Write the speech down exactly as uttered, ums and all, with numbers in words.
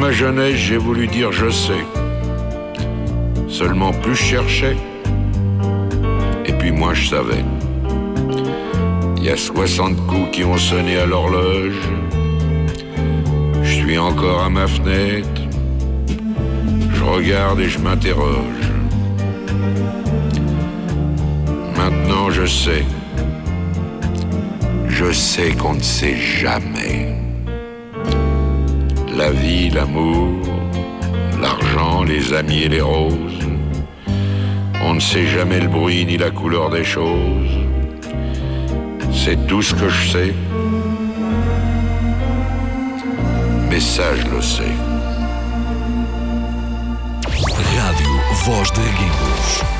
ma jeunesse, j'ai voulu dire je sais. Seulement plus je cherchais, et puis moi je savais. Il y a soixante coups qui ont sonné à l'horloge. Je suis encore à ma fenêtre. Je regarde et je m'interroge. Maintenant je sais. Je sais qu'on ne sait jamais. La vie, l'amour, l'argent, les amis et les roses. On ne sait jamais le bruit ni la couleur des choses. C'est tout ce que je sais. Mais ça, je le sais. Rádio Voz de Reguengos.